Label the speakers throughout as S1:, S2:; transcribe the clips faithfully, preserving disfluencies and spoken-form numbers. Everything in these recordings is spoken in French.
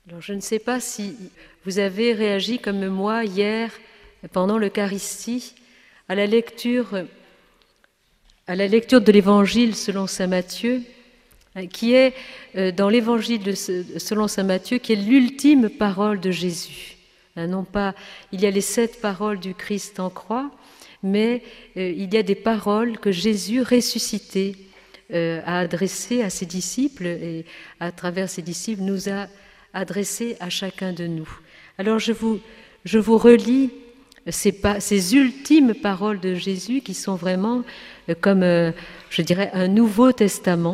S1: Alors, je ne sais pas si vous avez réagi comme moi hier, pendant l'Eucharistie, à la lecture, à la lecture de l'Évangile selon saint Matthieu, qui est dans l'Évangile de, selon saint Matthieu, qui est l'ultime parole de Jésus. Non pas, il y a les sept paroles du Christ en croix, mais il y a des paroles que Jésus ressuscité a adressées à ses disciples et à travers ses disciples nous a adressées à chacun de nous. Alors je vous, je vous relis ces, ces ultimes paroles de Jésus qui sont vraiment comme, je dirais, un Nouveau Testament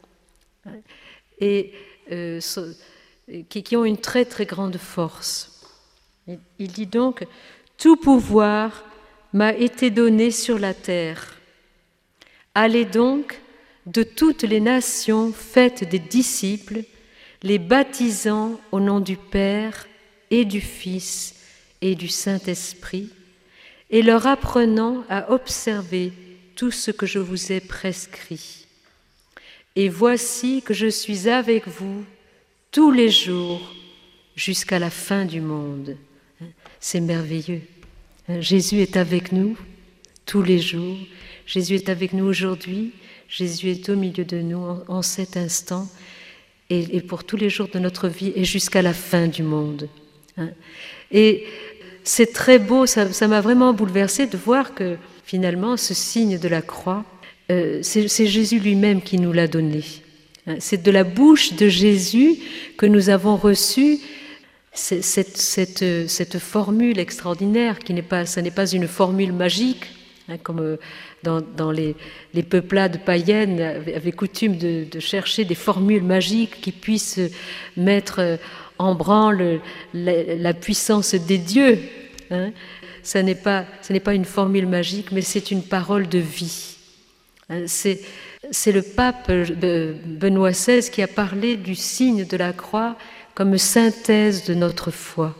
S1: et euh, qui, qui ont une très très grande force. Il dit donc « Tout pouvoir m'a été donné sur la terre. Allez donc de toutes les nations, faites des disciples, les baptisant au nom du Père et du Fils et du Saint-Esprit, et leur apprenant à observer tout ce que je vous ai prescrit. Et voici que je suis avec vous tous les jours jusqu'à la fin du monde. » C'est merveilleux. Jésus est avec nous tous les jours. Jésus est avec nous aujourd'hui. Jésus est au milieu de nous en, en cet instant et, et pour tous les jours de notre vie et jusqu'à la fin du monde. Et c'est très beau, ça, ça m'a vraiment bouleversée de voir que finalement ce signe de la croix, euh, c'est, c'est Jésus lui-même qui nous l'a donné. C'est de la bouche de Jésus que nous avons reçu cette, cette, cette formule extraordinaire, qui n'est pas, ça n'est pas une formule magique, hein, comme dans, dans les, les peuplades païennes avaient coutume de, de chercher des formules magiques qui puissent mettre en branle la, la puissance des dieux. Hein. Ça n'est pas, ça n'est pas une formule magique, mais c'est une parole de vie. Hein, c'est, c'est le pape Benoît seize qui a parlé du signe de la croix comme synthèse de notre foi.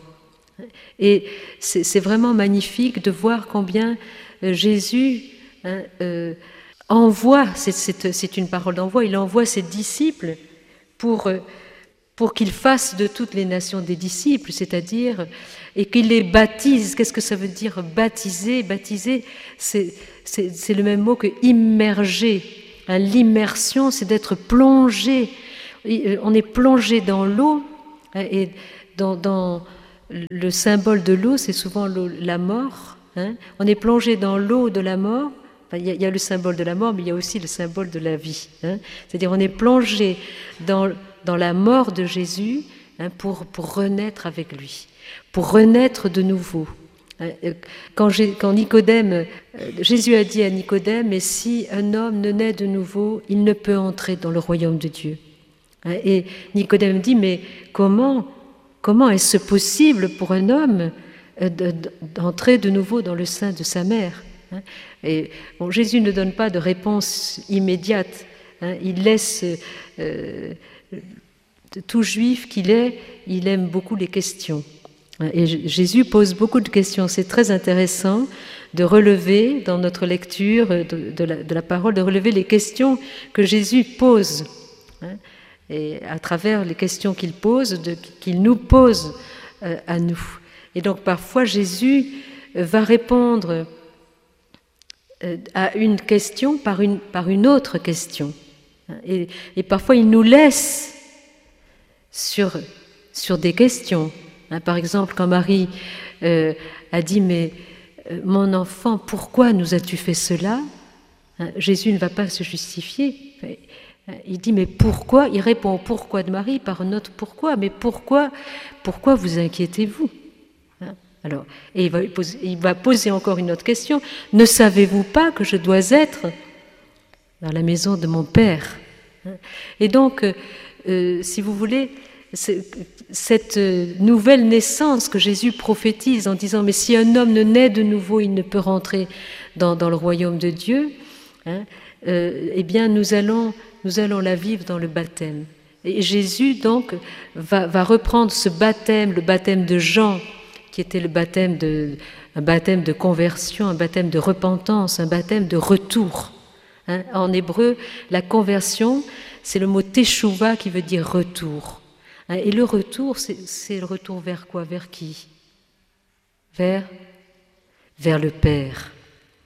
S1: Et c'est, c'est vraiment magnifique de voir combien Jésus hein, euh, envoie, c'est, c'est, c'est une parole d'envoi, il envoie ses disciples pour, pour qu'ils fassent de toutes les nations des disciples, c'est-à-dire, et qu'il les baptise. Qu'est-ce que ça veut dire baptiser? Baptiser, c'est, c'est, c'est le même mot que immerger. Hein, l'immersion, c'est d'être plongé. On est plongé dans l'eau, et dans, dans le symbole de l'eau, c'est souvent l'eau, la mort. Hein. On est plongé dans l'eau de la mort. Enfin, il y a, il y a le symbole de la mort, mais il y a aussi le symbole de la vie. Hein. C'est-à-dire on est plongé dans, dans la mort de Jésus hein, pour, pour renaître avec lui, pour renaître de nouveau. Quand, j'ai, quand Nicodème, Jésus a dit à Nicodème, « Mais si un homme ne naît de nouveau, il ne peut entrer dans le royaume de Dieu. » Et Nicodème dit, mais comment, comment est-ce possible pour un homme d'entrer de nouveau dans le sein de sa mère? Et bon, Jésus ne donne pas de réponse immédiate. Hein, il laisse, euh, tout juif qu'il est, il aime beaucoup les questions. Et Jésus pose beaucoup de questions. C'est très intéressant de relever, dans notre lecture de, de, la, de la parole, de relever les questions que Jésus pose. Hein, et à travers les questions qu'il pose, de, qu'il nous pose euh, à nous. Et donc parfois Jésus va répondre euh, à une question par une, par une autre question. Et, et parfois il nous laisse sur, sur des questions. Hein, par exemple, quand Marie euh, a dit « Mais euh, mon enfant, pourquoi nous as-tu fait cela ?» hein, Jésus ne va pas se justifier. Il dit, mais pourquoi? Il répond au pourquoi de Marie par un autre pourquoi. Mais pourquoi, pourquoi vous inquiétez-vous? Hein? Alors, et il va, poser, il va poser encore une autre question. Ne savez-vous pas que je dois être dans la maison de mon Père? Et donc, euh, si vous voulez, cette nouvelle naissance que Jésus prophétise en disant, mais si un homme ne naît de nouveau, il ne peut rentrer dans, dans le royaume de Dieu, hein, euh, eh bien, nous allons... Nous allons la vivre dans le baptême. Et Jésus, donc, va, va reprendre ce baptême, le baptême de Jean, qui était le baptême de, un baptême de conversion, un baptême de repentance, un baptême de retour. Hein, en hébreu, la conversion, c'est le mot teshuva qui veut dire retour. Et le retour, c'est, c'est le retour vers quoi? Vers qui? Vers, vers le Père.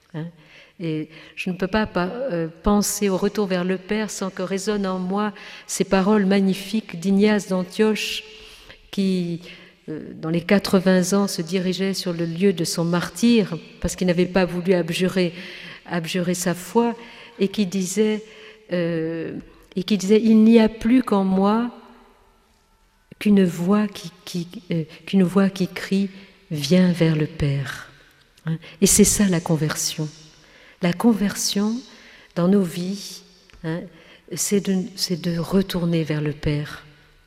S1: Et je ne peux pas penser au retour vers le Père sans que résonnent en moi ces paroles magnifiques d'Ignace d'Antioche qui, dans les quatre-vingts ans, se dirigeait sur le lieu de son martyre parce qu'il n'avait pas voulu abjurer, abjurer sa foi et qui disait, euh, et qui disait « Il n'y a plus qu'en moi qu'une voix qui, qui, euh, qu'une voix qui crie « Viens vers le Père ». Et c'est ça la conversion. La conversion dans nos vies, hein, c'est, de, c'est de retourner vers le Père.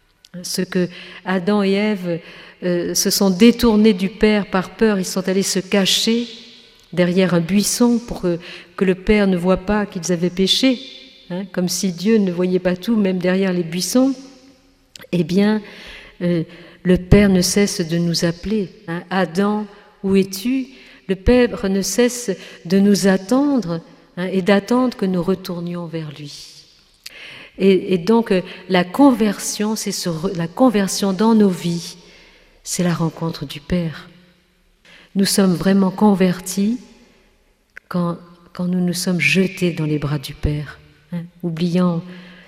S1: Ce que Adam et Ève euh, se sont détournés du Père par peur, ils sont allés se cacher derrière un buisson pour que, que le Père ne voie pas qu'ils avaient péché, hein, comme si Dieu ne voyait pas tout, même derrière les buissons. Eh bien, euh, le Père ne cesse de nous appeler. Hein. Adam, où es-tu ? Le Père ne cesse de nous attendre, hein, et d'attendre que nous retournions vers lui. Et, et donc, la conversion, c'est ce, la conversion dans nos vies, c'est la rencontre du Père. Nous sommes vraiment convertis quand, quand nous nous sommes jetés dans les bras du Père, hein, oubliant,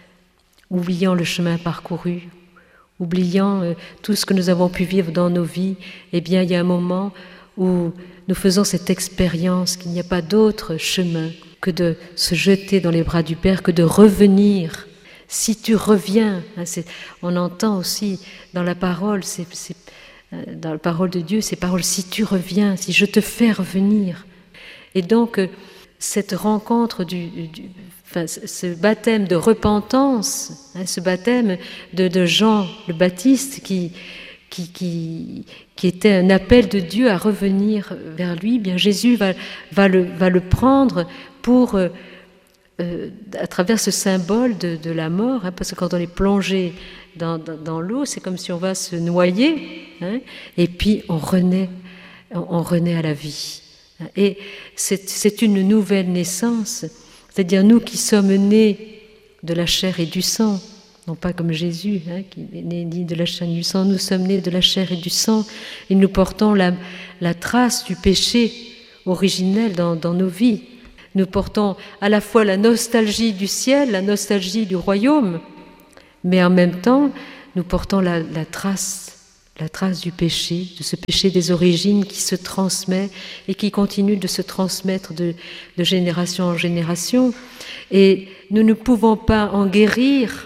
S1: oubliant le chemin parcouru, oubliant euh, tout ce que nous avons pu vivre dans nos vies. Eh bien, il y a un moment où nous faisons cette expérience qu'il n'y a pas d'autre chemin que de se jeter dans les bras du Père, que de revenir. Si tu reviens, hein, c'est, on entend aussi dans la parole, c'est, c'est, dans la parole de Dieu, ces paroles, si tu reviens, si je te fais revenir. Et donc, cette rencontre, du, du, enfin, ce baptême de repentance, hein, ce baptême de, de Jean le Baptiste qui... Qui, qui, qui était un appel de Dieu à revenir vers lui, bien Jésus va, va, le, va le prendre pour, euh, euh, à travers ce symbole de, de la mort, hein, parce que quand on est plongé dans, dans, dans l'eau, c'est comme si on va se noyer, hein, et puis on renaît, on, on renaît à la vie. Et c'est, c'est une nouvelle naissance, c'est-à-dire nous qui sommes nés de la chair et du sang, non pas comme Jésus, hein, qui est né ni de la chair ni du sang, nous sommes nés de la chair et du sang, et nous portons la, la trace du péché originel dans, dans nos vies. Nous portons à la fois la nostalgie du ciel, la nostalgie du royaume, mais en même temps, nous portons la, la trace, la trace du péché, de ce péché des origines qui se transmet et qui continue de se transmettre de, de génération en génération. Et nous ne pouvons pas en guérir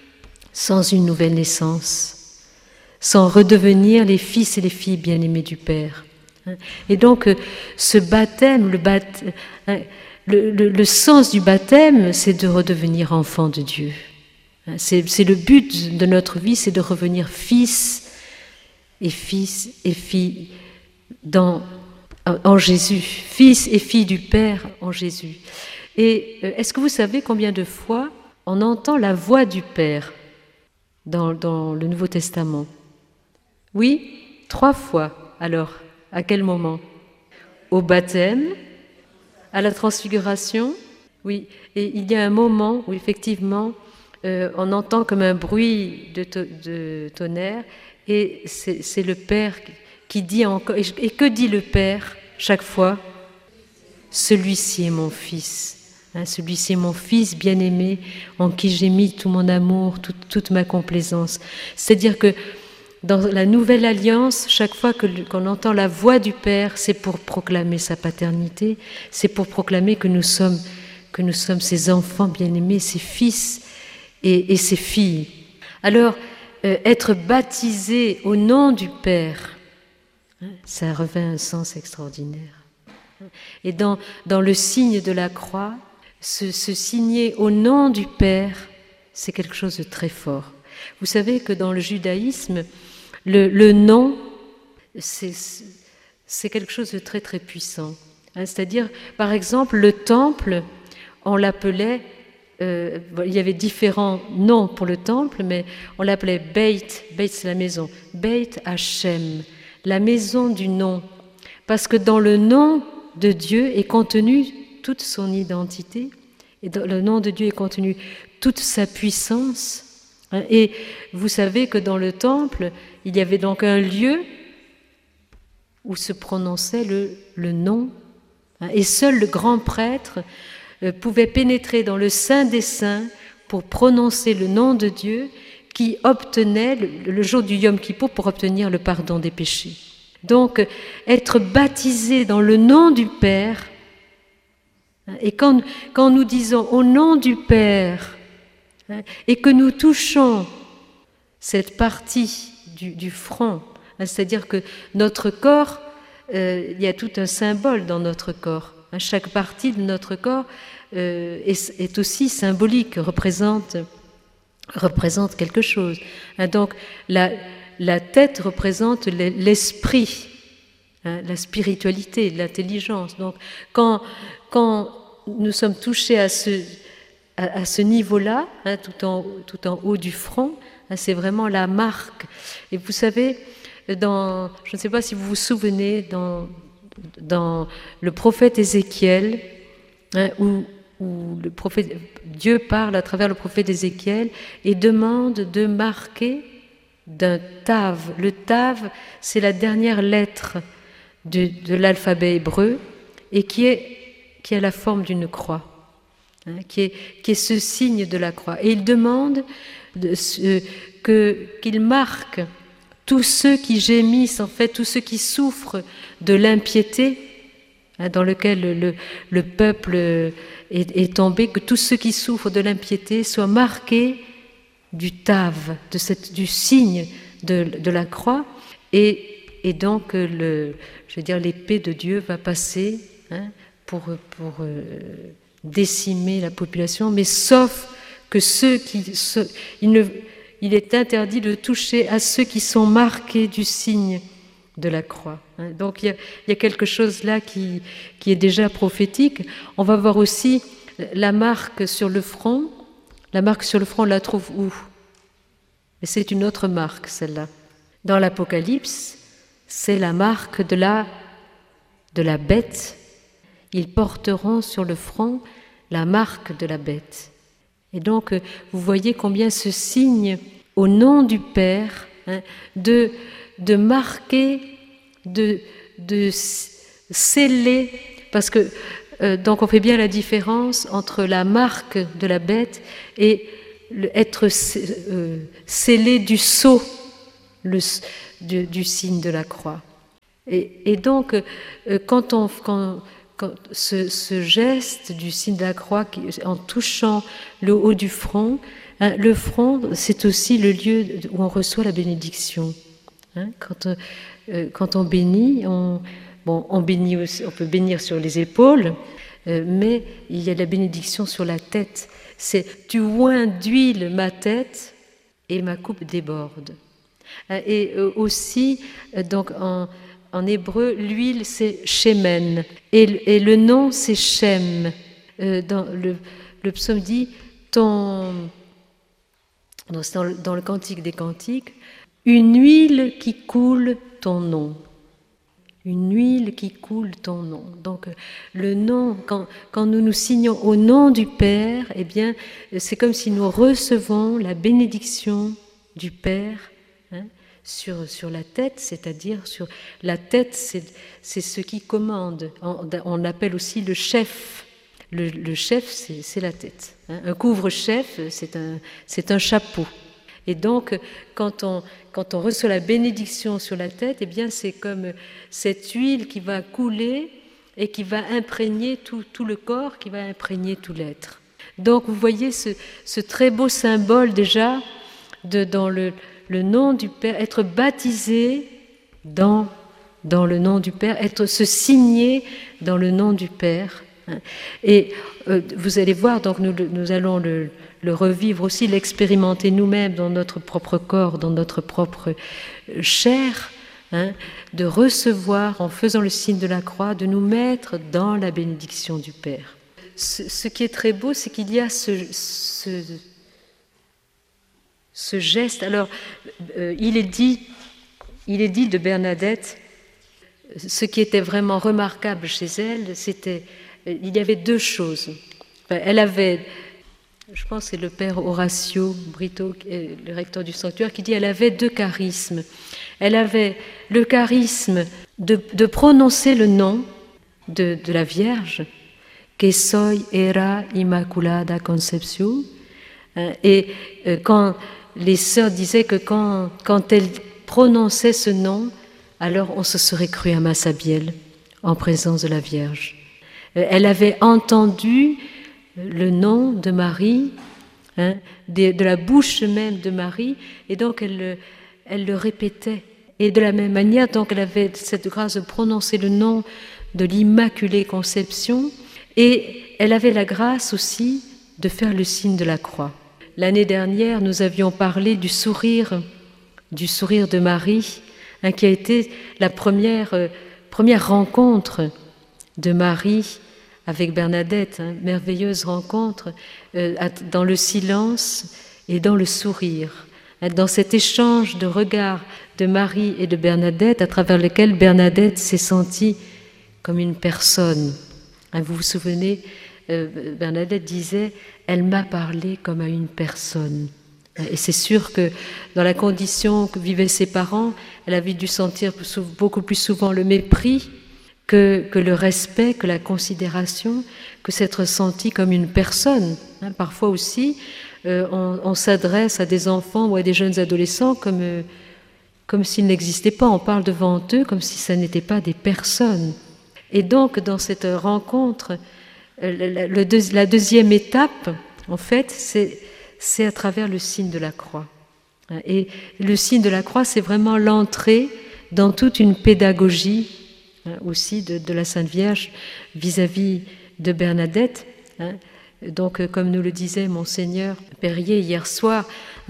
S1: sans une nouvelle naissance, sans redevenir les fils et les filles bien-aimés du Père. Et donc, ce baptême, le, baptême, le, le, le sens du baptême, c'est de redevenir enfant de Dieu. C'est, c'est le but de notre vie, c'est de revenir fils et fils et filles dans, en Jésus, fils et filles du Père en Jésus. Et est-ce que vous savez combien de fois on entend la voix du Père Dans, dans le Nouveau Testament? Oui, trois fois. Alors, à quel moment? Au baptême, à la transfiguration. Oui, et il y a un moment où effectivement euh, on entend comme un bruit de, to- de tonnerre, et c'est, c'est le Père qui dit encore. Et que dit le Père chaque fois? Celui-ci est mon fils. Hein, celui-ci est mon fils bien-aimé, en qui j'ai mis tout mon amour, tout, toute ma complaisance. C'est-à-dire que dans la nouvelle alliance, chaque fois que, qu'on entend la voix du Père, c'est pour proclamer sa paternité, c'est pour proclamer que nous sommes, que nous sommes ses enfants bien-aimés, ses fils et, et ses filles. Alors, euh, être baptisé au nom du Père, hein, ça revêt un sens extraordinaire. Et dans, dans le signe de la croix, Se, se signer au nom du Père, c'est quelque chose de très fort. Vous savez que dans le judaïsme, le, le nom, c'est, c'est quelque chose de très très puissant. Hein, c'est-à-dire, par exemple, le temple, on l'appelait, euh, il y avait différents noms pour le temple, mais on l'appelait Beit, Beit c'est la maison, Beit Hachem, la maison du nom. Parce que dans le nom de Dieu est contenu toute son identité, et dans le nom de Dieu est contenu toute sa puissance, Et vous savez que dans le temple, il y avait donc un lieu où se prononçait le, le nom, et seul le grand prêtre pouvait pénétrer dans le Saint des Saints pour prononcer le nom de Dieu qui obtenait, le, le jour du Yom Kippour, pour obtenir le pardon des péchés. Donc, être baptisé dans le nom du Père, et quand, quand nous disons au nom du Père, et que nous touchons cette partie du, du front, c'est-à-dire que notre corps, euh, il y a tout un symbole dans notre corps. Chaque partie de notre corps euh, est, est aussi symbolique, représente, représente quelque chose. Donc la, la tête représente l'esprit, hein, la spiritualité, l'intelligence. Donc quand, quand nous sommes touchés à ce, à, à ce niveau-là, hein, tout, en, tout en haut du front, hein, c'est vraiment la marque. Et vous savez, dans, je ne sais pas si vous vous souvenez, dans, dans le prophète Ézéchiel, hein, où, où le prophète, Dieu parle à travers le prophète Ézéchiel et demande de marquer d'un tav. Le tav, c'est la dernière lettre de, de l'alphabet hébreu et qui, est, qui a la forme d'une croix, hein, qui, est, qui est ce signe de la croix. Et il demande de, ce, que, qu'il marque tous ceux qui gémissent, en fait, tous ceux qui souffrent de l'impiété, hein, dans lequel le, le, le peuple est, est tombé, que tous ceux qui souffrent de l'impiété soient marqués du tav, de cette, du signe de, de la croix, et, et donc le, je veux dire, l'épée de Dieu va passer, hein, pour, pour euh, décimer la population, mais sauf que ceux qui... Ceux, ils ne, il est interdit de toucher à ceux qui sont marqués du signe de la croix. Donc il y a, il y a quelque chose là qui, qui est déjà prophétique. On va voir aussi la marque sur le front. La marque sur le front, on la trouve où? Et c'est une autre marque, celle-là. Dans l'Apocalypse, c'est la marque de la, de la bête. Ils porteront sur le front la marque de la bête. Et donc, vous voyez combien ce signe, au nom du Père, hein, de, de marquer, de, de sceller, parce que euh, donc on fait bien la différence entre la marque de la bête et le, être euh, scellé du sceau le, du, du signe de la croix. Et, et donc, euh, quand on... Quand, Quand ce, ce geste du signe de la croix, qui, en touchant le haut du front, hein, le front, c'est aussi le lieu où on reçoit la bénédiction. Hein, quand, euh, quand on bénit, on, bon, on, bénit aussi, on peut bénir sur les épaules, euh, mais il y a la bénédiction sur la tête. C'est « tu oins d'huile ma tête et ma coupe déborde ». Et euh, aussi, euh, donc en... En hébreu, l'huile, c'est shemen. Et, et le nom, c'est Shem. Euh, dans le, le psaume dit, ton, non, c'est dans, le, dans le Cantique des Cantiques, une huile qui coule ton nom. Une huile qui coule ton nom. Donc, le nom, quand, quand nous nous signons au nom du Père, eh bien, c'est comme si nous recevons la bénédiction du Père, hein, Sur, sur la tête, c'est-à-dire sur la tête, c'est, c'est ce qui commande. On, on l'appelle aussi le chef. Le, le chef, c'est, c'est la tête. Hein. Un couvre-chef, c'est un, c'est un chapeau. Et donc, quand on, quand on reçoit la bénédiction sur la tête, eh bien, c'est comme cette huile qui va couler et qui va imprégner tout, tout le corps, qui va imprégner tout l'être. Donc, vous voyez ce, ce très beau symbole déjà de, dans le... le nom du Père, être baptisé dans, dans le nom du Père, être se signer dans le nom du Père. Et euh, vous allez voir, donc nous, nous allons le, le revivre aussi, l'expérimenter nous-mêmes dans notre propre corps, dans notre propre chair, hein, de recevoir, en faisant le signe de la croix, de nous mettre dans la bénédiction du Père. Ce, ce qui est très beau, c'est qu'il y a ce... ce Ce geste, alors euh, il, est dit, il est dit de Bernadette, ce qui était vraiment remarquable chez elle, c'était, il y avait deux choses. Enfin, elle avait je pense que c'est le père Horacio Brito, le recteur du sanctuaire, qui dit qu'elle avait deux charismes. Elle avait le charisme de, de prononcer le nom de, de la Vierge, que soy era Immaculada Concepción. Et quand les sœurs disaient que quand, quand elle prononçait ce nom, alors on se serait cru à Massabielle, en présence de la Vierge. Elle avait entendu le nom de Marie, hein, de, de la bouche même de Marie, et donc elle, elle le répétait. Et de la même manière, donc elle avait cette grâce de prononcer le nom de l'Immaculée Conception, et elle avait la grâce aussi de faire le signe de la croix. L'année dernière, nous avions parlé du sourire, du sourire de Marie, hein, qui a été la première, euh, première rencontre de Marie avec Bernadette, hein, merveilleuse rencontre euh, dans le silence et dans le sourire, hein, dans cet échange de regards de Marie et de Bernadette, à travers lequel Bernadette s'est sentie comme une personne. Hein, vous vous souvenez, euh, Bernadette disait « Elle m'a parlé comme à une personne ». Et c'est sûr que dans la condition que vivaient ses parents, elle avait dû sentir beaucoup plus souvent le mépris que, que le respect, que la considération, que s'être sentie comme une personne. Hein, parfois aussi, euh, on, on s'adresse à des enfants ou à des jeunes adolescents comme, euh, comme s'ils n'existaient pas. On parle devant eux comme si ça n'était pas des personnes. Et donc, dans cette rencontre, euh, le deux, la deuxième étape, en fait, c'est... c'est à travers le signe de la croix. Et le signe de la croix, c'est vraiment l'entrée dans toute une pédagogie aussi de, de la Sainte Vierge vis-à-vis de Bernadette. Donc, comme nous le disait Monseigneur Perrier hier soir,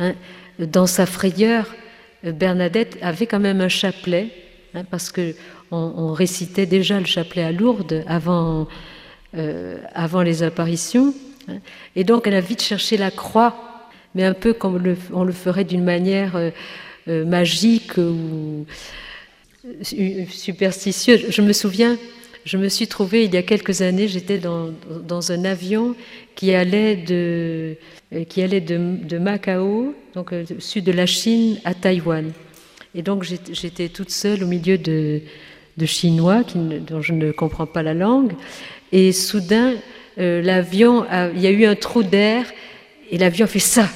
S1: dans sa frayeur, Bernadette avait quand même un chapelet, parce qu'on on récitait déjà le chapelet à Lourdes avant, euh, avant les apparitions. Et donc, elle a vite cherché la croix, mais un peu comme le, on le ferait d'une manière euh, euh, magique ou superstitieuse. Je me souviens, je me suis trouvée il y a quelques années, j'étais dans, dans un avion qui allait de, qui allait de, de Macao, donc euh, sud de la Chine, à Taïwan. Et donc, j'étais toute seule au milieu de, de Chinois qui ne, dont je ne comprends pas la langue. Et soudain, Euh, l'avion, a, il y a eu un trou d'air et l'avion a fait ça.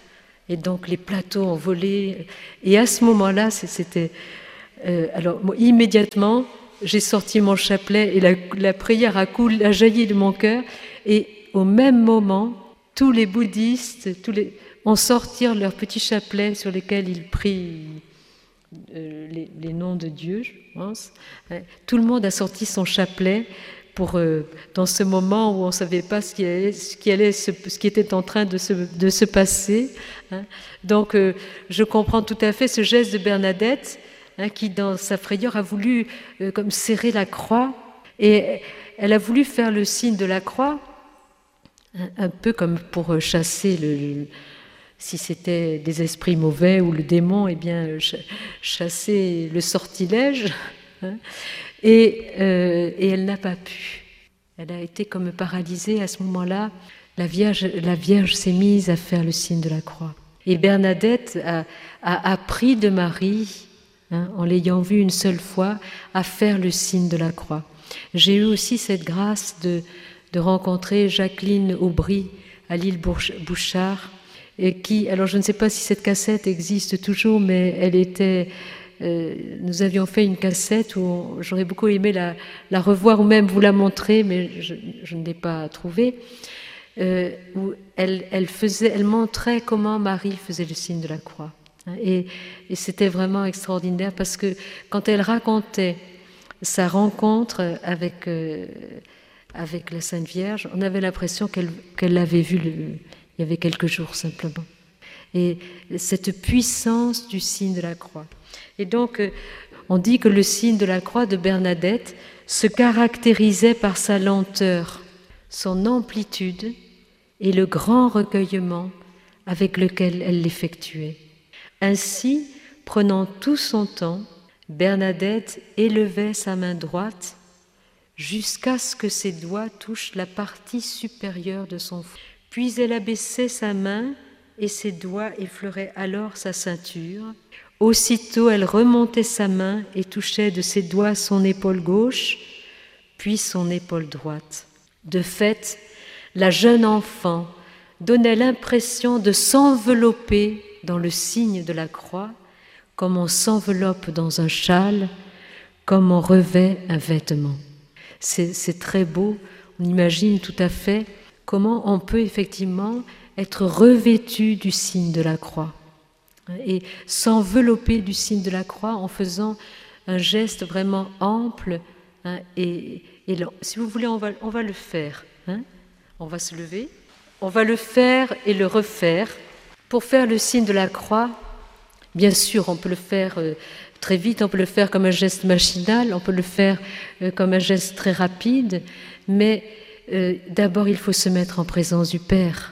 S1: Et donc les plateaux ont volé. Et à ce moment-là, c'était... Euh, alors moi, immédiatement, j'ai sorti mon chapelet et la, la prière a, coulé, a jailli de mon cœur. Et au même moment, tous les bouddhistes tous les, ont sorti leur petit chapelet sur lesquels ils prient euh, les, les noms de Dieu, je pense. Tout le monde a sorti son chapelet pour, euh, dans ce moment où on ne savait pas ce qui, allait, ce, qui allait se, ce qui était en train de se, de se passer. Hein. Donc, euh, je comprends tout à fait ce geste de Bernadette, hein, qui, dans sa frayeur, a voulu euh, comme serrer la croix. Et elle a voulu faire le signe de la croix, hein, un peu comme pour chasser, le, le, si c'était des esprits mauvais ou le démon, eh bien, chasser le sortilège. Hein. Et, euh, et elle n'a pas pu. Elle a été comme paralysée à ce moment-là. La Vierge, la Vierge s'est mise à faire le signe de la croix. Et Bernadette a, a appris de Marie, hein, en l'ayant vue une seule fois, à faire le signe de la croix. J'ai eu aussi cette grâce de, de rencontrer Jacqueline Aubry à l'île Bouchard, et qui, alors je ne sais pas si cette cassette existe toujours, mais elle était... Euh, nous avions fait une cassette où j'aurais beaucoup aimé la, la revoir ou même vous la montrer, mais je, je ne l'ai pas trouvée, euh, où elle, elle, faisait, elle montrait comment Marie faisait le signe de la croix. Et, et c'était vraiment extraordinaire parce que quand elle racontait sa rencontre avec, euh, avec la Sainte Vierge, on avait l'impression qu'elle, qu'elle l'avait vue le, il y avait quelques jours simplement. Et cette puissance du signe de la croix. Et donc, on dit que le signe de la croix de Bernadette se caractérisait par sa lenteur, son amplitude et le grand recueillement avec lequel elle l'effectuait. Ainsi, prenant tout son temps, Bernadette élevait sa main droite jusqu'à ce que ses doigts touchent la partie supérieure de son front. Puis elle abaissait sa main et ses doigts effleuraient alors sa ceinture. Aussitôt elle remontait sa main et touchait de ses doigts son épaule gauche, puis son épaule droite. De fait, la jeune enfant donnait l'impression de s'envelopper dans le signe de la croix, comme on s'enveloppe dans un châle, comme on revêt un vêtement. C'est, c'est très beau, on imagine tout à fait comment on peut effectivement être revêtu du signe de la croix et s'envelopper du signe de la croix en faisant un geste vraiment ample hein, et, et lent. Si vous voulez, on va, on va le faire. Hein. On va se lever, on va le faire et le refaire. Pour faire le signe de la croix, bien sûr, on peut le faire euh, très vite, on peut le faire comme un geste machinal, on peut le faire euh, comme un geste très rapide, mais euh, d'abord, il faut se mettre en présence du Père.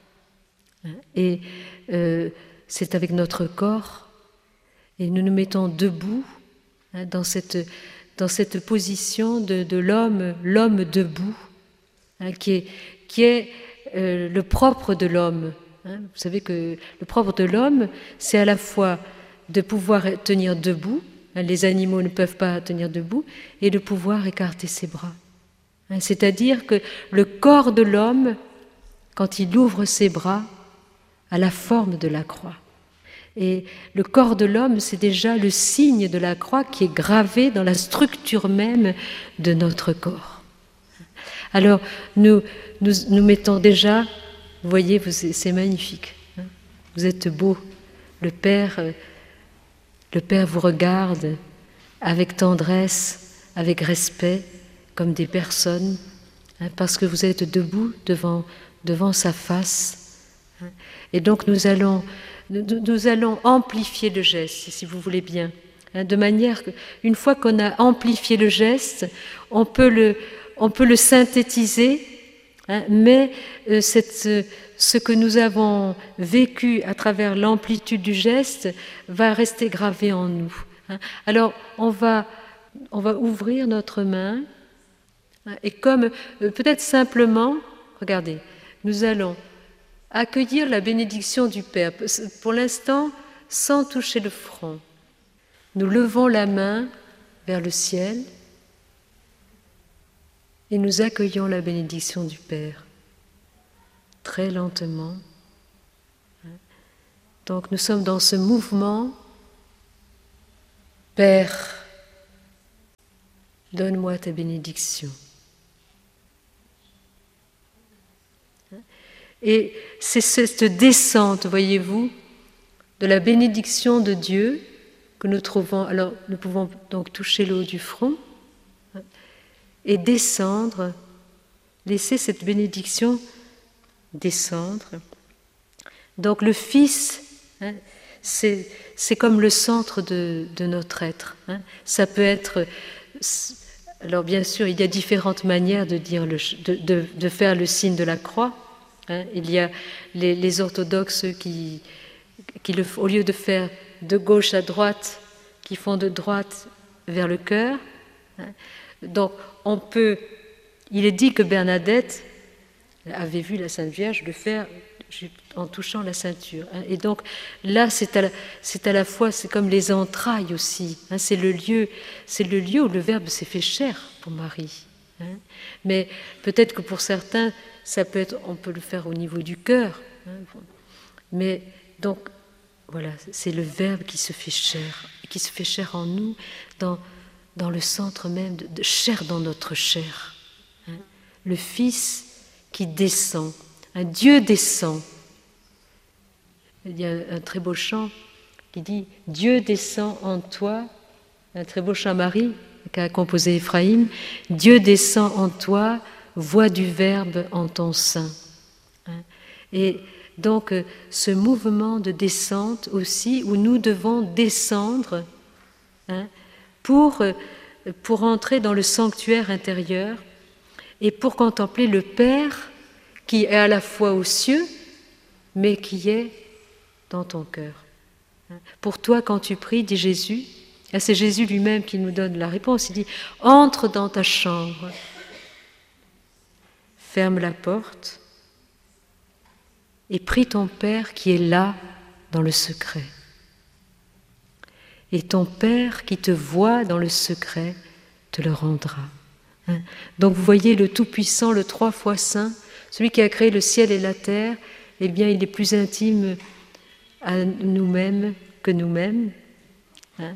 S1: Et euh, c'est avec notre corps, et nous nous mettons debout hein, dans, cette, dans cette position de, de l'homme, l'homme debout, hein, qui est, qui est euh, le propre de l'homme. Hein. Vous savez que le propre de l'homme, c'est à la fois de pouvoir tenir debout, hein, les animaux ne peuvent pas tenir debout, et de pouvoir écarter ses bras. Hein, c'est-à-dire que le corps de l'homme, quand il ouvre ses bras, a la forme de la croix. Et le corps de l'homme, c'est déjà le signe de la croix qui est gravé dans la structure même de notre corps. Alors, nous nous, nous mettons déjà, vous voyez, c'est magnifique. Hein, vous êtes beaux. Le Père, le Père vous regarde avec tendresse, avec respect, comme des personnes, hein, parce que vous êtes debout devant, devant sa face. Et donc nous allons, nous, nous allons amplifier le geste, si vous voulez bien, hein, de manière qu'une fois qu'on a amplifié le geste, on peut le, on peut le synthétiser, hein, mais euh, cette, ce que nous avons vécu à travers l'amplitude du geste va rester gravé en nous. Hein. Alors on va, on va ouvrir notre main, hein, et comme euh, peut-être simplement, regardez, nous allons accueillir la bénédiction du Père, pour l'instant sans toucher le front. Nous levons la main vers le ciel et nous accueillons la bénédiction du Père, très lentement. Donc nous sommes dans ce mouvement. Père, donne-moi ta bénédiction. Et c'est cette descente, voyez-vous, de la bénédiction de Dieu que nous trouvons. Alors, nous pouvons donc toucher le haut du front et descendre, laisser cette bénédiction descendre. Donc, le Fils, hein, c'est, c'est comme le centre de, de notre être. Hein. Ça peut être. Alors, bien sûr, il y a différentes manières de, dire le, de, de, de faire le signe de la croix. Hein, il y a les, les orthodoxes qui, qui le, au lieu de faire de gauche à droite, qui font de droite vers le cœur. Hein. Donc, on peut. Il est dit que Bernadette avait vu la Sainte Vierge le faire en touchant la ceinture. Hein. Et donc, là, c'est à la, c'est à la fois, c'est comme les entrailles aussi. Hein, c'est le lieu, c'est le lieu où le Verbe s'est fait chair pour Marie. Hein. Mais peut-être que pour certains, ça peut être, on peut le faire au niveau du cœur. Hein. Mais donc, voilà, c'est le Verbe qui se fait chair, qui se fait chair en nous, dans, dans le centre même de, de chair dans notre chair. Hein. Le Fils qui descend, un Dieu descend. Il y a un très beau chant qui dit « Dieu descend en toi », un très beau chant Marie qu'a composé Ephraïm, « Dieu descend en toi, voix du Verbe en ton sein ». Et donc ce mouvement de descente aussi, où nous devons descendre hein, pour, pour entrer dans le sanctuaire intérieur et pour contempler le Père qui est à la fois aux cieux, mais qui est dans ton cœur. Pour toi, quand tu pries, dit Jésus, c'est Jésus lui-même qui nous donne la réponse, il dit « Entre dans ta chambre, ferme la porte et prie ton Père qui est là dans le secret. Et ton Père qui te voit dans le secret te le rendra. Hein? Donc vous voyez le Tout-Puissant, le trois fois saint, celui qui a créé le ciel et la terre, eh bien il est plus intime à nous-mêmes que nous-mêmes. Hein?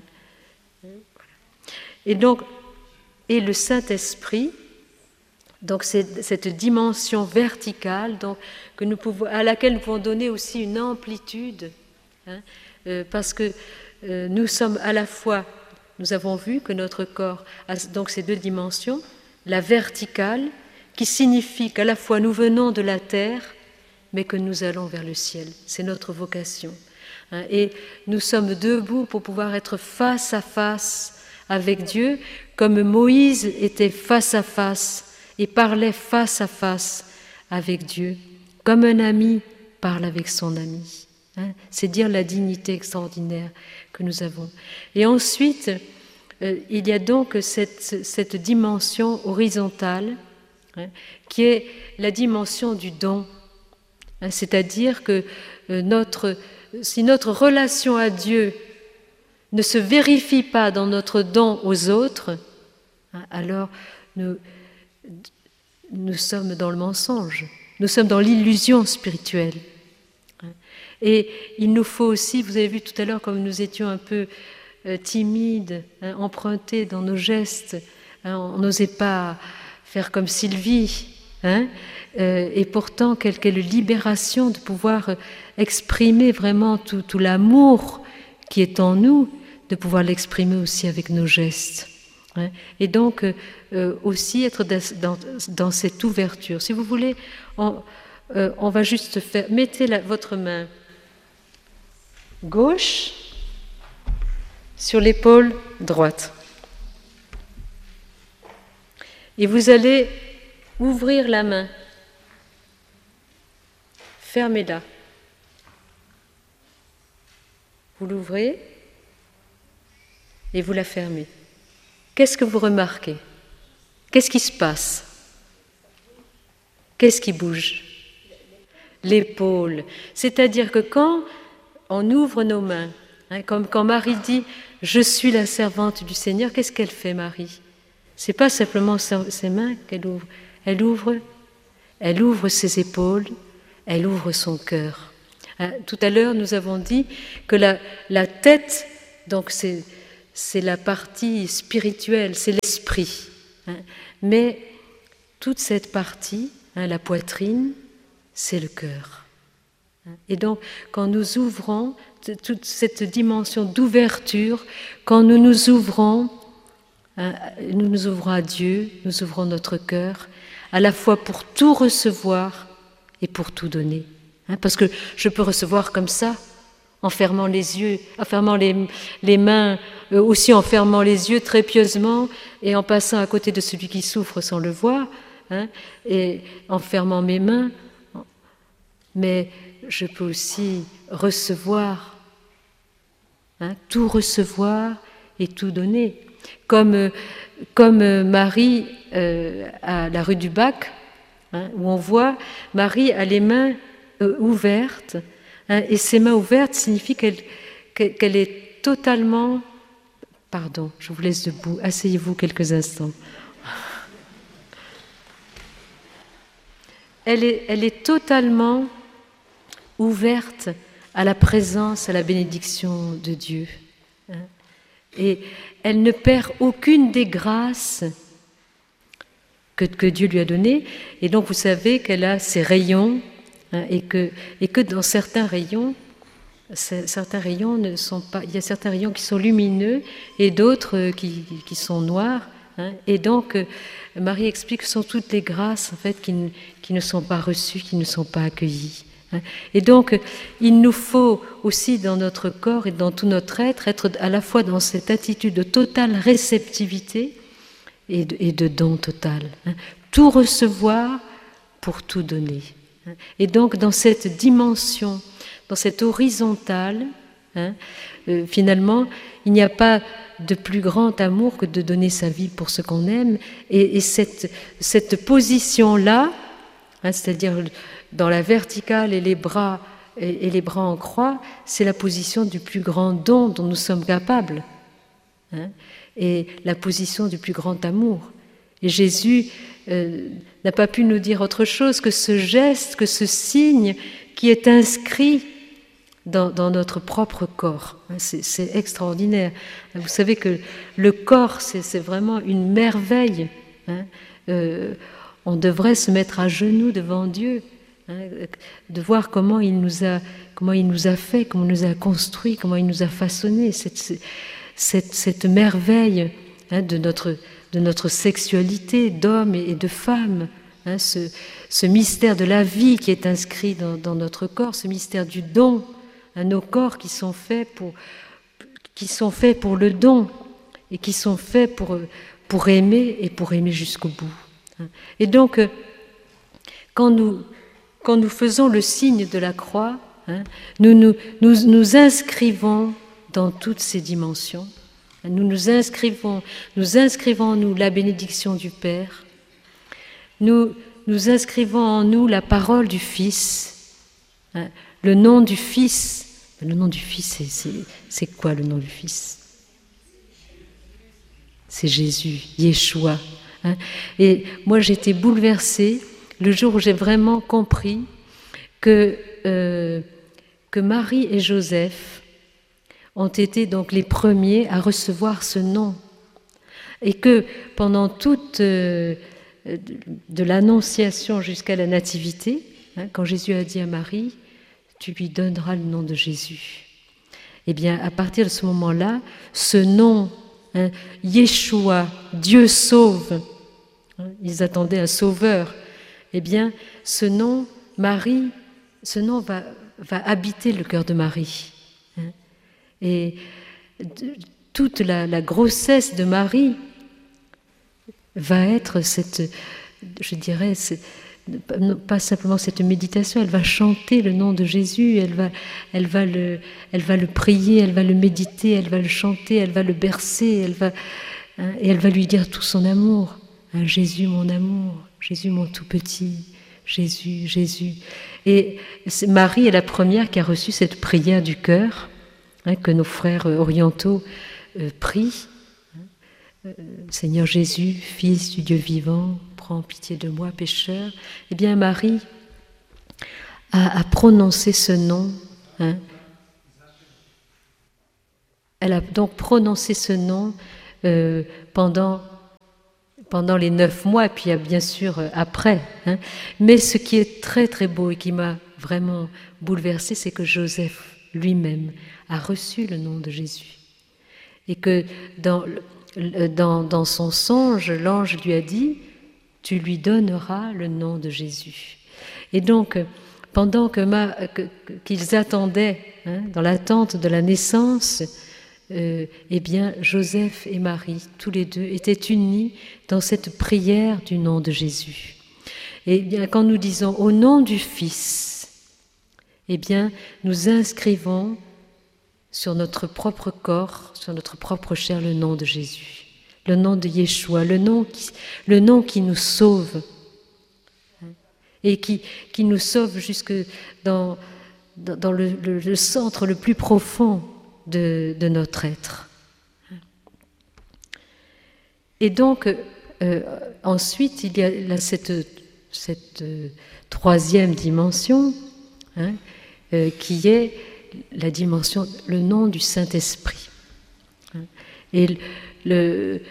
S1: Et donc, et le Saint-Esprit, donc c'est cette dimension verticale donc, que nous pouvons, à laquelle nous pouvons donner aussi une amplitude, hein, euh, parce que euh, nous sommes à la fois, nous avons vu que notre corps a donc ces deux dimensions, la verticale qui signifie qu'à la fois nous venons de la terre, mais que nous allons vers le ciel, c'est notre vocation. Hein, et nous sommes debout pour pouvoir être face à face avec Dieu, comme Moïse était face à face et parlait face à face avec Dieu, comme un ami parle avec son ami. Hein, c'est dire la dignité extraordinaire que nous avons. Et ensuite, euh, il y a donc cette, cette dimension horizontale, hein, qui est la dimension du don. Hein, c'est-à-dire que euh, notre, si notre relation à Dieu ne se vérifie pas dans notre don aux autres, hein, alors nous... nous sommes dans le mensonge, nous sommes dans l'illusion spirituelle. Et il nous faut aussi, vous avez vu tout à l'heure comme nous étions un peu euh, timides, hein, empruntés dans nos gestes, hein, on n'osait pas faire comme Sylvie, hein, euh, et pourtant quelle, quelle libération de pouvoir exprimer vraiment tout, tout l'amour qui est en nous, de pouvoir l'exprimer aussi avec nos gestes. Hein, et donc euh, aussi être dans, dans cette ouverture. Si vous voulez, on, euh, on va juste faire, mettez la, votre main gauche sur l'épaule droite. Et vous allez ouvrir la main. Fermez-la. Vous l'ouvrez et vous la fermez. Qu'est-ce que vous remarquez? Qu'est-ce qui se passe? Qu'est-ce qui bouge? L'épaule. C'est-à-dire que quand on ouvre nos mains, hein, comme quand Marie dit « Je suis la servante du Seigneur », qu'est-ce qu'elle fait, Marie? Ce n'est pas simplement ses mains qu'elle ouvre. Elle ouvre, elle ouvre ses épaules, elle ouvre son cœur. Hein, tout à l'heure, nous avons dit que la, la tête, donc c'est... c'est la partie spirituelle, c'est l'esprit. Hein. Mais toute cette partie, hein, la poitrine, c'est le cœur. Hein. Et donc, quand nous ouvrons toute cette dimension d'ouverture, quand nous nous ouvrons, hein, nous nous ouvrons à Dieu, nous ouvrons notre cœur, à la fois pour tout recevoir et pour tout donner. Hein. Parce que je peux recevoir comme ça, en fermant les yeux, en fermant les, les mains, euh, aussi en fermant les yeux très pieusement et en passant à côté de celui qui souffre sans le voir, hein, et en fermant mes mains. Mais je peux aussi recevoir, hein, tout recevoir et tout donner. Comme, comme Marie euh, à la rue du Bac, hein, où on voit Marie a les mains euh, ouvertes. Et ses mains ouvertes signifient qu'elle, qu'elle est totalement... Pardon, je vous laisse debout. Asseyez-vous quelques instants. Elle est, elle est totalement ouverte à la présence, à la bénédiction de Dieu. Et elle ne perd aucune des grâces que, que Dieu lui a données. Et donc, vous savez qu'elle a ses rayons, hein, et, que, et que dans certains rayons, certains rayons ne sont pas, il y a certains rayons qui sont lumineux et d'autres qui, qui sont noirs. Hein, et donc, Marie explique que ce sont toutes les grâces en fait, qui, qui ne sont pas reçues, qui ne sont pas accueillies. Hein. Et donc, il nous faut aussi dans notre corps et dans tout notre être, être à la fois dans cette attitude de totale réceptivité et de, et de don total. Hein. Tout recevoir pour tout donner. Hein. Et donc, dans cette dimension, dans cette horizontale, hein, euh, finalement, il n'y a pas de plus grand amour que de donner sa vie pour ce qu'on aime. Et, et cette, cette position-là, hein, c'est-à-dire dans la verticale et les bras et, et les bras en croix, c'est la position du plus grand don dont nous sommes capables, hein, et la position du plus grand amour. Et Jésus euh, n'a pas pu nous dire autre chose que ce geste, que ce signe qui est inscrit dans, dans notre propre corps. C'est, c'est extraordinaire. Vous savez que le corps, c'est, c'est vraiment une merveille, hein. Euh, on devrait se mettre à genoux devant Dieu, hein, de voir comment il nous a, comment il nous a fait, comment il nous a construit, comment il nous a façonné, cette, cette, cette merveille, hein, de notre, de notre sexualité d'homme et de femme, hein, ce, ce mystère de la vie qui est inscrit dans, dans notre corps, ce mystère du don, hein, nos corps qui sont faits pour, qui sont faits pour le don et qui sont faits pour, pour aimer et pour aimer jusqu'au bout. Et donc, quand nous, quand nous faisons le signe de la croix, hein, nous, nous, nous nous inscrivons dans toutes ces dimensions. Nous nous inscrivons, nous inscrivons en nous la bénédiction du Père. Nous, nous inscrivons en nous la parole du Fils, hein, le nom du Fils. Le nom du Fils, c'est, c'est, c'est quoi le nom du Fils? C'est Jésus, Yeshua. Hein. Et moi, j'étais bouleversée le jour où j'ai vraiment compris que, euh, que Marie et Joseph ont été donc les premiers à recevoir ce nom. Et que pendant toute euh, de l'Annonciation jusqu'à la Nativité, hein, quand Jésus a dit à Marie, tu lui donneras le nom de Jésus. Eh bien, à partir de ce moment-là, ce nom, hein, Yeshua, Dieu sauve, hein, ils attendaient un sauveur, eh bien, ce nom, Marie, ce nom va, va habiter le cœur de Marie. Hein, et de, toute la, la grossesse de Marie va être cette, je dirais, cette, pas simplement cette méditation, elle va chanter le nom de Jésus, elle va, elle va le, elle va le prier, elle va le méditer, elle va le chanter, elle va le bercer, elle va, hein, et elle va lui dire tout son amour. Hein, Jésus, mon amour, Jésus, mon tout petit, Jésus, Jésus. Et Marie est la première qui a reçu cette prière du cœur, hein, que nos frères orientaux euh, prient. Euh, Seigneur Jésus, Fils du Dieu vivant, prends pitié de moi, pécheur. Eh bien, Marie a, a prononcé ce nom. Hein. Elle a donc prononcé ce nom euh, pendant, pendant les neuf mois, et puis bien sûr euh, après. Hein. Mais ce qui est très très beau et qui m'a vraiment bouleversée, c'est que Joseph lui-même a reçu le nom de Jésus. Et que dans... Dans, dans son songe, l'ange lui a dit « Tu lui donneras le nom de Jésus ». Et donc, pendant que ma, que, qu'ils attendaient, hein, dans l'attente de la naissance, euh, eh bien, Joseph et Marie, tous les deux, étaient unis dans cette prière du nom de Jésus. Et bien, quand nous disons « Au nom du Fils », eh bien, nous inscrivons sur notre propre corps, sur notre propre chair, le nom de Jésus, le nom de Yeshua, le nom qui, le nom qui nous sauve, et qui, qui nous sauve jusque dans, dans, dans le, le, le centre le plus profond de, de notre être. Et donc, euh, ensuite, il y a là, cette, cette euh, troisième dimension, hein, euh, qui est la dimension, le nom du Saint-Esprit. Et le,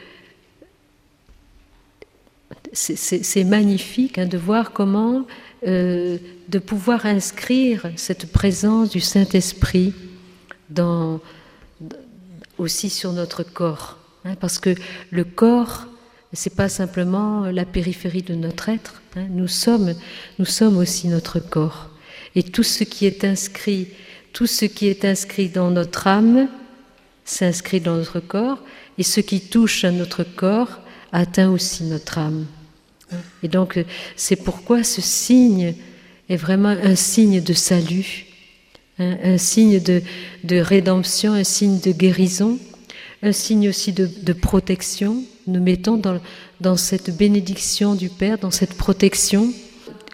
S1: c'est, c'est, c'est magnifique, hein, de voir comment, euh, de pouvoir inscrire cette présence du Saint-Esprit dans, aussi sur notre corps. Hein, parce que le corps, c'est pas simplement la périphérie de notre être. Hein, nous sommes, nous sommes aussi notre corps. Et tout ce qui est inscrit Tout ce qui est inscrit dans notre âme s'inscrit dans notre corps, et ce qui touche à notre corps atteint aussi notre âme. Et donc, c'est pourquoi ce signe est vraiment un signe de salut, un, un signe de, de rédemption, un signe de guérison, un signe aussi de, de protection. Nous mettons dans, dans cette bénédiction du Père, dans cette protection,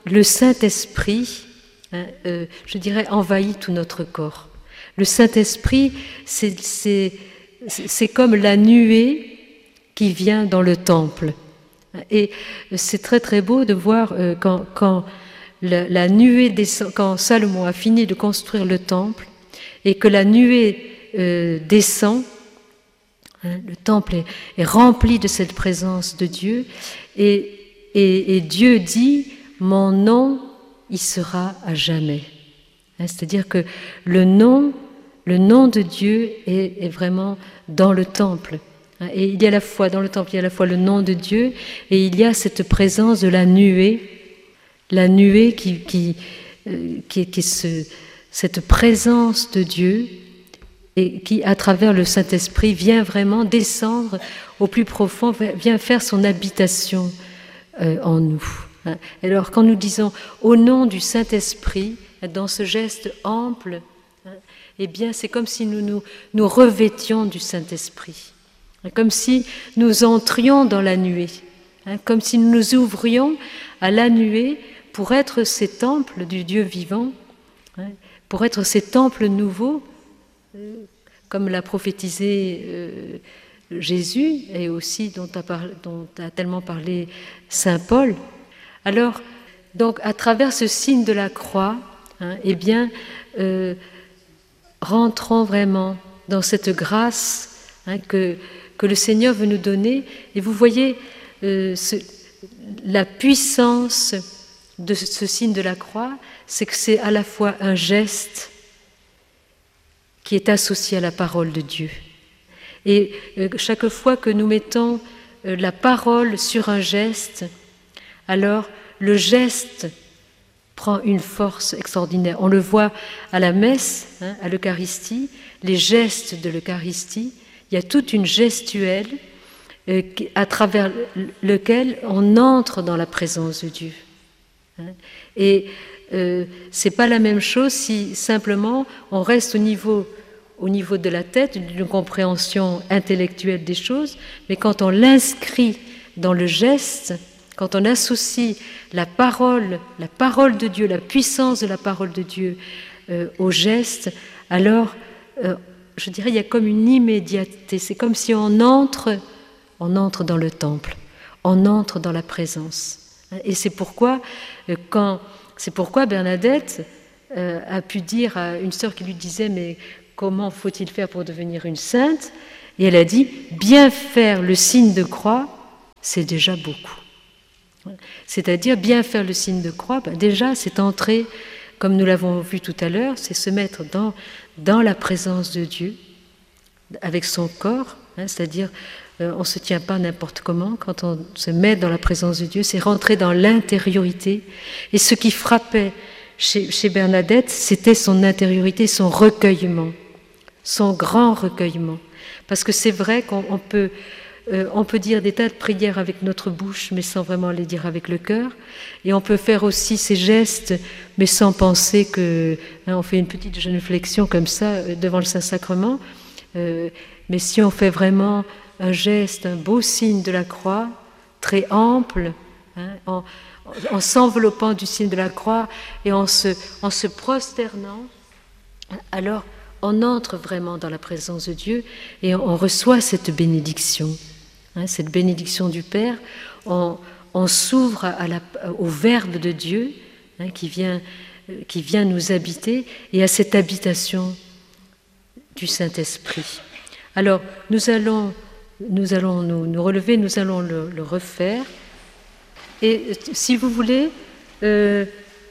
S1: le Saint-Esprit, hein, euh, je dirais, envahit tout notre corps. Le Saint-Esprit, c'est, c'est, c'est comme la nuée qui vient dans le temple. Et c'est très très beau de voir euh, quand, quand la, la nuée descend, quand Salomon a fini de construire le temple et que la nuée euh, descend, hein, le temple est, est rempli de cette présence de Dieu et, et, et Dieu dit « Mon nom, il sera à jamais ». Hein, c'est-à-dire que le nom, le nom de Dieu est, est vraiment dans le temple. Et il y a à la fois, dans le temple, il y a à la fois le nom de Dieu et il y a cette présence de la nuée, la nuée qui, qui, euh, qui, qui est ce, cette présence de Dieu et qui, à travers le Saint-Esprit, vient vraiment descendre au plus profond, vient faire son habitation euh, en nous. Alors, quand nous disons « au nom du Saint-Esprit », dans ce geste ample, eh bien, c'est comme si nous nous, nous revêtions du Saint-Esprit. Comme si nous entrions dans la nuée, hein, comme si nous nous ouvrions à la nuée pour être ces temples du Dieu vivant, hein, pour être ces temples nouveaux, euh, comme l'a prophétisé euh, Jésus et aussi dont a, parlé, dont a tellement parlé saint Paul. Alors, donc, à travers ce signe de la croix, hein, eh bien, euh, rentrons vraiment dans cette grâce hein, que que le Seigneur veut nous donner. Et vous voyez euh, ce, la puissance de ce signe de la croix, c'est que c'est à la fois un geste qui est associé à la parole de Dieu. Et euh, chaque fois que nous mettons euh, la parole sur un geste, alors le geste prend une force extraordinaire. On le voit à la messe, hein, à l'Eucharistie, les gestes de l'Eucharistie. Il y a toute une gestuelle euh, à travers lequel on entre dans la présence de Dieu. Hein. Et euh, c'est pas la même chose si simplement on reste au niveau, au niveau de la tête, d'une compréhension intellectuelle des choses, mais quand on l'inscrit dans le geste, quand on associe la parole, la parole de Dieu, la puissance de la parole de Dieu euh, au geste, alors euh, je dirais, il y a comme une immédiateté. C'est comme si on entre, on entre dans le temple, on entre dans la présence. Et c'est pourquoi, quand, c'est pourquoi Bernadette euh, a pu dire à une sœur qui lui disait « Mais comment faut-il faire pour devenir une sainte ?» Et elle a dit « Bien faire le signe de croix, c'est déjà beaucoup. » C'est-à-dire, bien faire le signe de croix, ben déjà, c'est entrer, comme nous l'avons vu tout à l'heure, c'est se mettre dans, dans la présence de Dieu, avec son corps, hein, c'est-à-dire euh, on ne se tient pas n'importe comment, quand on se met dans la présence de Dieu, c'est rentrer dans l'intériorité. Et ce qui frappait chez, chez Bernadette, c'était son intériorité, son recueillement, son grand recueillement. Parce que c'est vrai qu'on on peut, euh, on peut dire des tas de prières avec notre bouche, mais sans vraiment les dire avec le cœur. Et on peut faire aussi ces gestes, mais sans penser que... Hein, on fait une petite génuflexion comme ça, devant le Saint-Sacrement. Euh, mais si on fait vraiment un geste, un beau signe de la croix, très ample, hein, en, en s'enveloppant du signe de la croix et en se, en se prosternant, alors on entre vraiment dans la présence de Dieu et on, on reçoit cette bénédiction, hein, cette bénédiction du Père. On, on s'ouvre à la, au Verbe de Dieu, hein, qui vient, qui vient nous habiter, et à cette habitation du Saint-Esprit. Alors, nous allons, nous, allons nous, nous relever, nous allons le, le refaire. Et si vous voulez, euh,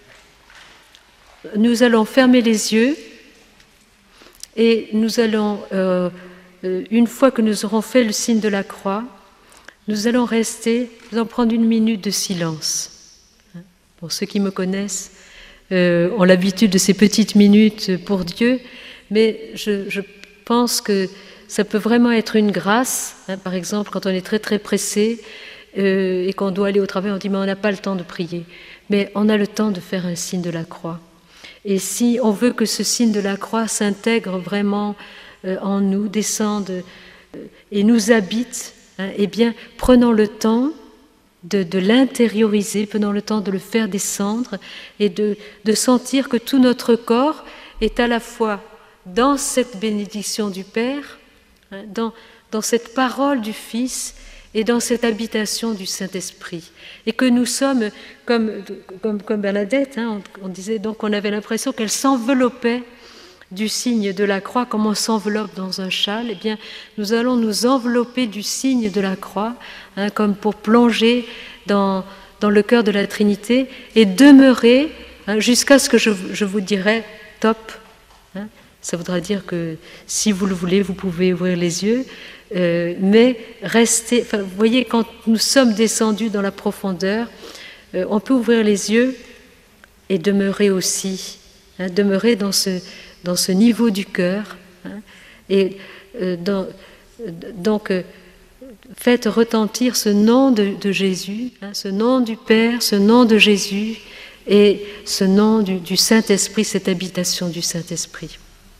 S1: nous allons fermer les yeux et nous allons, euh, une fois que nous aurons fait le signe de la croix, nous allons rester, nous allons prendre une minute de silence. Pour ceux qui me connaissent, euh, ont l'habitude de ces petites minutes pour Dieu, mais je, je pense que ça peut vraiment être une grâce. Hein, par exemple, quand on est très très pressé euh, et qu'on doit aller au travail, on dit mais on n'a pas le temps de prier. Mais on a le temps de faire un signe de la croix. Et si on veut que ce signe de la croix s'intègre vraiment euh, en nous, descende euh, et nous habite, hein, eh bien, prenons le temps de, de l'intérioriser, prenons le temps de le faire descendre et de, de sentir que tout notre corps est à la fois dans cette bénédiction du Père, hein, dans, dans cette parole du Fils et dans cette habitation du Saint-Esprit. Et que nous sommes, comme, comme, comme Bernadette, hein, on, on disait donc qu'on avait l'impression qu'elle s'enveloppait du signe de la croix, comme on s'enveloppe dans un châle. Eh bien, nous allons nous envelopper du signe de la croix, hein, comme pour plonger dans, dans le cœur de la Trinité et demeurer hein, jusqu'à ce que je, je vous dirai top. Hein. Ça voudra dire que si vous le voulez, vous pouvez ouvrir les yeux, euh, mais rester. Enfin, vous voyez, quand nous sommes descendus dans la profondeur, euh, on peut ouvrir les yeux et demeurer aussi, hein, demeurer dans ce dans ce niveau du cœur, hein, et euh, dans, donc euh, faites retentir ce nom de, de Jésus, hein, ce nom du Père, ce nom de Jésus, et ce nom du, du Saint-Esprit, cette habitation du Saint-Esprit.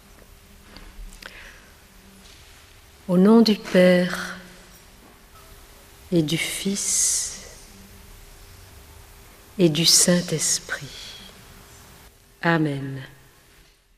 S1: Au nom du Père et du Fils et du Saint-Esprit. Amen.